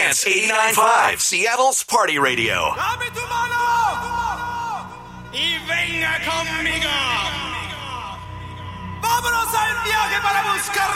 Dance 89.5, Seattle's Party Radio. ¡Dame tu mano! ¡Y venga conmigo! ¡Vámonos al viaje para buscar